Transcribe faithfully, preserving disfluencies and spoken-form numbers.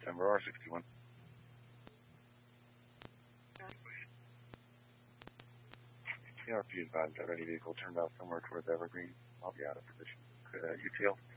Denver R sixty-one. The R P is valid. That ready vehicle turned off somewhere towards Evergreen. I'll be out of position. Uh, U T L.